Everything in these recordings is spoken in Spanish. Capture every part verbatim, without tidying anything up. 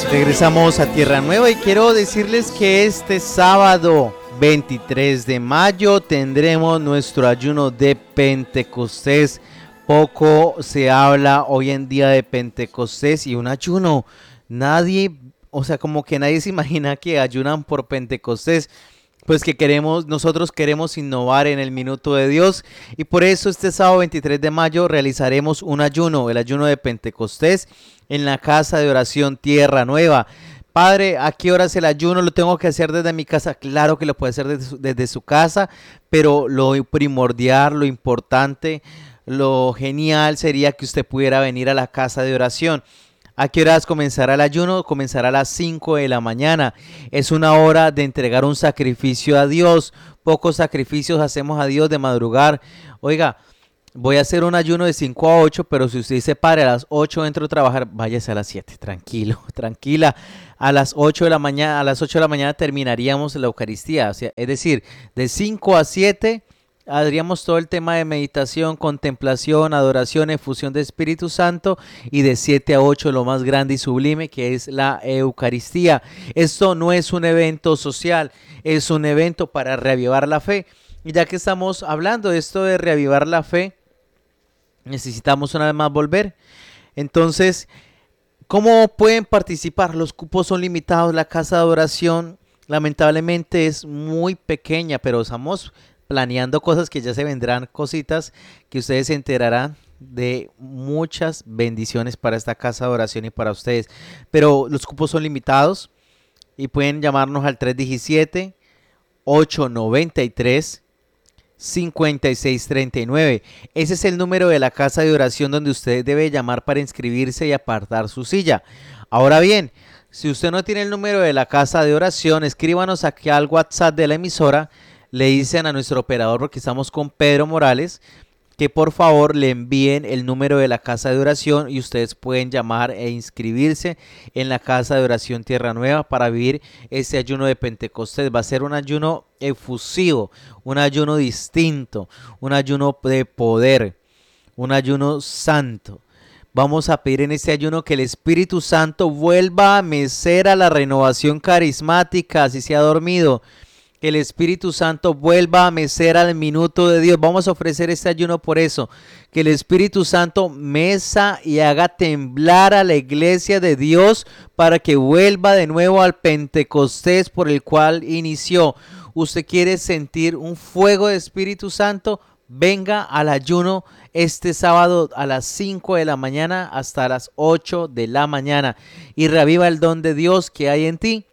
Regresamos a Tierra Nueva y quiero decirles que este sábado veintitrés de mayo tendremos nuestro ayuno de Pentecostés. Poco se habla hoy en día de Pentecostés y un ayuno. Nadie, o sea, como que nadie se imagina que ayunan por Pentecostés. Pues que queremos, nosotros queremos innovar en el minuto de Dios y por eso este sábado veintitrés de mayo realizaremos un ayuno, el ayuno de Pentecostés en la casa de oración Tierra Nueva. Padre, ¿a qué horas el ayuno? ¿Lo tengo que hacer desde mi casa? Claro que lo puede hacer desde su, desde su casa, pero lo primordial, lo importante, lo genial sería que usted pudiera venir a la casa de oración. ¿A qué horas comenzará el ayuno? Comenzará a las cinco de la mañana. Es una hora de entregar un sacrificio a Dios. Pocos sacrificios hacemos a Dios de madrugar. Oiga, voy a hacer un ayuno de cinco a ocho, pero si usted dice, padre, a las ocho entro a trabajar, váyase a las siete. Tranquilo, tranquila. A las ocho de la mañana, a las ocho de la mañana terminaríamos la Eucaristía. O sea, es decir, de cinco a siete haríamos todo el tema de meditación, contemplación, adoración, efusión de Espíritu Santo y de siete a ocho lo más grande y sublime que es la Eucaristía. Esto no es un evento social, es un evento para reavivar la fe. Y ya que estamos hablando de esto de reavivar la fe, necesitamos una vez más volver. Entonces, ¿cómo pueden participar? Los cupos son limitados, la casa de oración lamentablemente es muy pequeña, pero estamos planeando cosas que ya se vendrán, cositas que ustedes se enterarán de muchas bendiciones para esta casa de oración y para ustedes. Pero los cupos son limitados y pueden llamarnos al tres uno siete, ocho nueve tres, cinco seis tres nueve. Ese es el número de la casa de oración donde usted debe llamar para inscribirse y apartar su silla. Ahora bien, si usted no tiene el número de la casa de oración, escríbanos aquí al WhatsApp de la emisora. Le dicen a nuestro operador, porque estamos con Pedro Morales, que por favor le envíen el número de la casa de oración y ustedes pueden llamar e inscribirse en la casa de oración Tierra Nueva para vivir este ayuno de Pentecostés. Va a ser un ayuno efusivo, un ayuno distinto, un ayuno de poder, un ayuno santo. Vamos a pedir en este ayuno que el Espíritu Santo vuelva a mecer a la renovación carismática, si se ha dormido. Que el Espíritu Santo vuelva a mecer al minuto de Dios. Vamos a ofrecer este ayuno por eso. Que el Espíritu Santo mesa y haga temblar a la iglesia de Dios para que vuelva de nuevo al Pentecostés por el cual inició. ¿Usted quiere sentir un fuego de Espíritu Santo? Venga al ayuno este sábado a las cinco de la mañana hasta las ocho de la mañana y reaviva el don de Dios que hay en ti.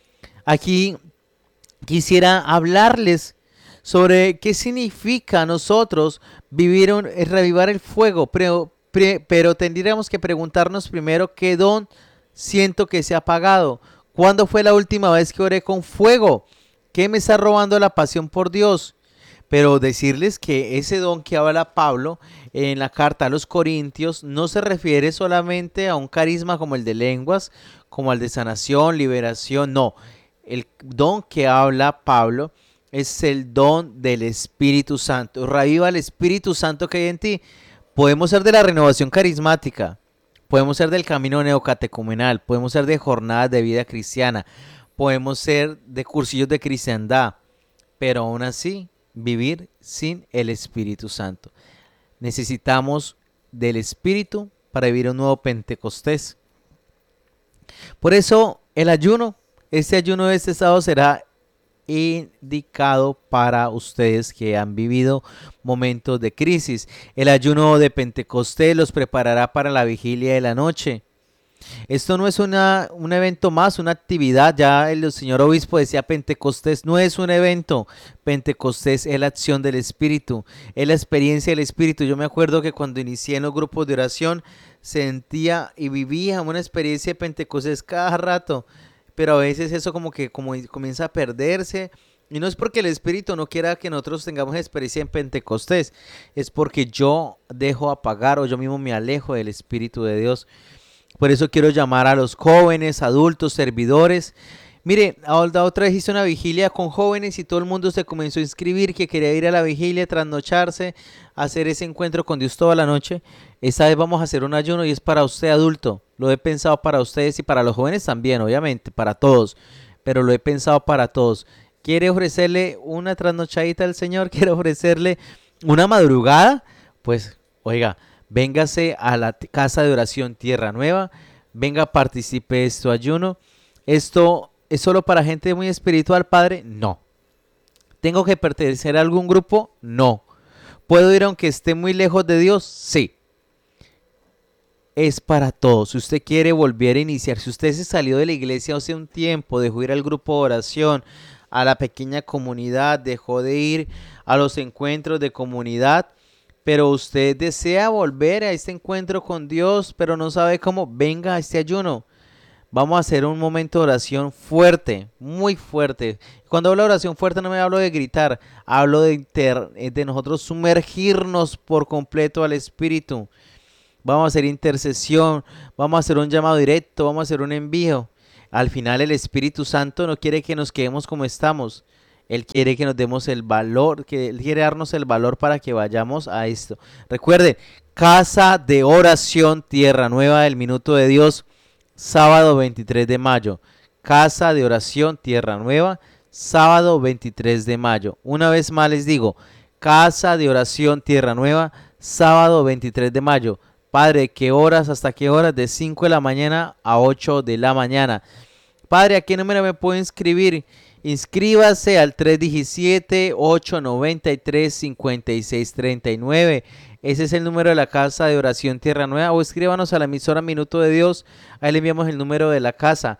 Aquí quisiera hablarles sobre qué significa a nosotros vivir un, reavivar el fuego, pero, pre, pero tendríamos que preguntarnos primero qué don siento que se ha apagado. ¿Cuándo fue la última vez que oré con fuego? ¿Qué me está robando la pasión por Dios? Pero decirles que ese don que habla Pablo en la carta a los Corintios no se refiere solamente a un carisma como el de lenguas, como el de sanación, liberación, no. El don que habla Pablo es el don del Espíritu Santo. Reviva el Espíritu Santo que hay en ti. Podemos ser de la renovación carismática, podemos ser del camino neocatecumenal, podemos ser de jornadas de vida cristiana, podemos ser de cursillos de cristiandad, pero aún así vivir sin el Espíritu Santo. Necesitamos del Espíritu para vivir un nuevo Pentecostés. Por eso el ayuno, este ayuno de este sábado será indicado para ustedes que han vivido momentos de crisis. El ayuno de Pentecostés los preparará para la vigilia de la noche. Esto no es una, un evento más, una actividad. Ya el señor obispo decía, Pentecostés no es un evento. Pentecostés es la acción del Espíritu, es la experiencia del Espíritu. Yo me acuerdo que cuando inicié en los grupos de oración sentía y vivía una experiencia de Pentecostés cada rato. Pero a veces eso como que como comienza a perderse. Y no es porque el Espíritu no quiera que nosotros tengamos experiencia en Pentecostés. Es porque yo dejo apagar o yo mismo me alejo del Espíritu de Dios. Por eso quiero llamar a los jóvenes, adultos, servidores. Mire, la otra vez hice una vigilia con jóvenes y todo el mundo se comenzó a inscribir que quería ir a la vigilia, trasnocharse, hacer ese encuentro con Dios toda la noche. Esta vez vamos a hacer un ayuno y es para usted adulto. lo he pensado para ustedes y para los jóvenes también, obviamente, para todos, pero lo he pensado para todos. ¿Quiere ofrecerle una trasnochadita al Señor? ¿Quiere ofrecerle una madrugada? Pues, oiga, véngase a la t- casa de oración Tierra Nueva, venga, participe de este ayuno. ¿Esto es solo para gente muy espiritual, Padre? No. ¿Tengo que pertenecer a algún grupo? No. ¿Puedo ir aunque esté muy lejos de Dios? Sí. Es para todos. Si usted quiere volver a iniciar, si usted se salió de la iglesia hace un tiempo, dejó ir al grupo de oración, a la pequeña comunidad, dejó de ir a los encuentros de comunidad, pero usted desea volver a este encuentro con Dios, pero no sabe cómo, venga a este ayuno. Vamos a hacer un momento de oración fuerte, muy fuerte. Cuando hablo de oración fuerte no me hablo de gritar, hablo de, inter- de nosotros sumergirnos por completo al Espíritu. Vamos a hacer intercesión, vamos a hacer un llamado directo, vamos a hacer un envío. Al final el Espíritu Santo no quiere que nos quedemos como estamos. Él quiere que nos demos el valor, que Él quiere darnos el valor para que vayamos a esto. Recuerden, Casa de Oración Tierra Nueva del Minuto de Dios, sábado veintitrés de mayo. Casa de Oración Tierra Nueva, sábado veintitrés de mayo. Una vez más les digo, Casa de Oración Tierra Nueva, sábado veintitrés de mayo. Padre, ¿qué horas? ¿Hasta qué horas? De cinco de la mañana a ocho de la mañana. Padre, ¿a qué número me puedo inscribir? Inscríbase al tres uno siete, ocho nueve tres, cinco seis tres nueve. Ese es el número de la casa de oración Tierra Nueva. O escríbanos a la emisora Minuto de Dios. Ahí le enviamos el número de la casa.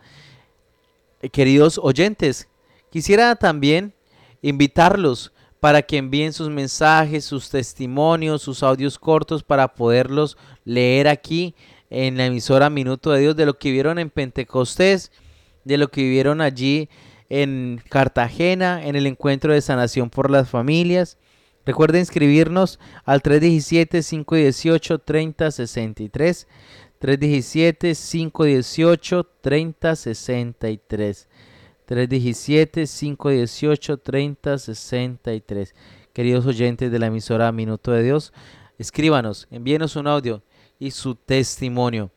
Eh, queridos oyentes, quisiera también invitarlos para que envíen sus mensajes, sus testimonios, sus audios cortos para poderlos leer aquí en la emisora Minuto de Dios, de lo que vieron en Pentecostés, de lo que vivieron allí en Cartagena, en el encuentro de sanación por las familias. Recuerden inscribirnos al tres uno siete, cinco uno ocho, tres cero seis tres, tres uno siete, cinco uno ocho, tres cero seis tres, tres uno siete, cinco uno ocho, tres cero seis tres. Queridos oyentes de la emisora Minuto de Dios, escríbanos, envíenos un audio y su testimonio.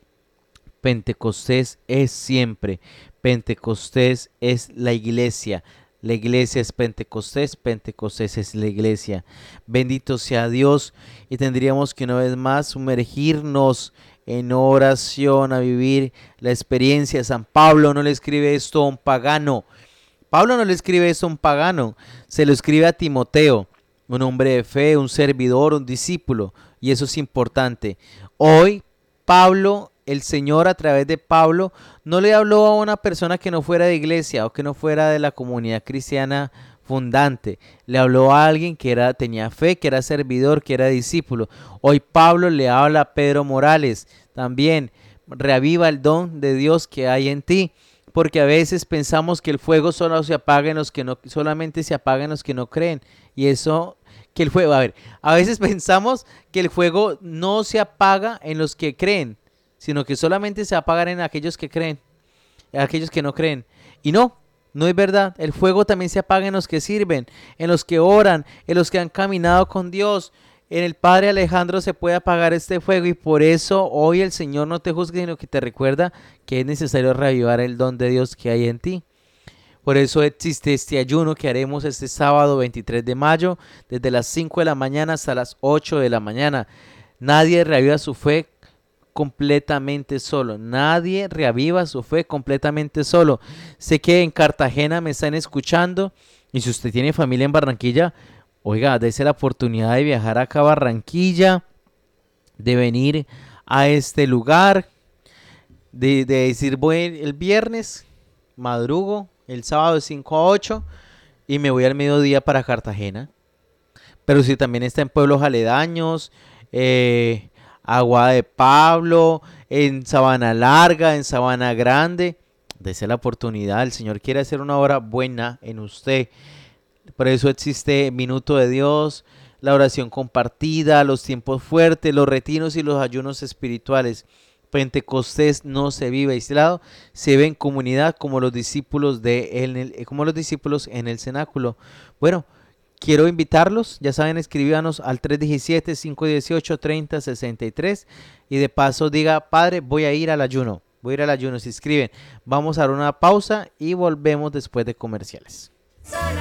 Pentecostés es siempre. Pentecostés es la iglesia. La iglesia es Pentecostés, Pentecostés es la iglesia. Bendito sea Dios, y tendríamos que una vez más sumergirnos en oración a vivir la experiencia. San Pablo no le escribe esto a un pagano. Pablo no le escribe esto a un pagano, se lo escribe a Timoteo, un hombre de fe, un servidor, un discípulo, y eso es importante. Hoy Pablo, el Señor a través de Pablo, no le habló a una persona que no fuera de iglesia o que no fuera de la comunidad cristiana fundante. Le habló a alguien que era, tenía fe, que era servidor, que era discípulo. Hoy Pablo le habla a Pedro Morales también. Reaviva el don de Dios que hay en ti. Porque a veces pensamos que el fuego solo se apaga en los que no, solamente se apaga en los que no creen. Y eso, que el fuego, a ver, a veces pensamos que el fuego no se apaga en los que creen, sino que solamente se apaga en aquellos que creen, en aquellos que no creen. Y no, no es verdad. El fuego también se apaga en los que sirven, en los que oran, en los que han caminado con Dios. En el Padre Alejandro se puede apagar este fuego, y por eso hoy el Señor no te juzga, sino que te recuerda que es necesario reavivar el don de Dios que hay en ti. Por eso existe este ayuno que haremos este sábado veintitrés de mayo, desde las cinco de la mañana hasta las ocho de la mañana. Nadie reaviva su fe completamente solo. Nadie reaviva su fe completamente solo. Sé que en Cartagena me están escuchando, y si usted tiene familia en Barranquilla, oiga, dése la oportunidad de viajar acá a Barranquilla, de venir a este lugar, de, de decir voy el viernes, madrugo, el sábado de cinco a ocho y me voy al mediodía para Cartagena. Pero si también está en pueblos aledaños, eh, Agua de Pablo, en Sabana Larga, en Sabana Grande, dése la oportunidad. El Señor quiere hacer una obra buena en usted. Por eso existe Minuto de Dios, la oración compartida, los tiempos fuertes, los retiros y los ayunos espirituales. Pentecostés no se vive aislado, se ve en comunidad como los discípulos de él, como los discípulos en el cenáculo. Bueno, quiero invitarlos, ya saben, escríbanos al tres uno siete, cinco uno ocho, tres cero seis tres y de paso diga, padre, voy a ir al ayuno, voy a ir al ayuno, se inscriben. Vamos a dar una pausa y volvemos después de comerciales. Solo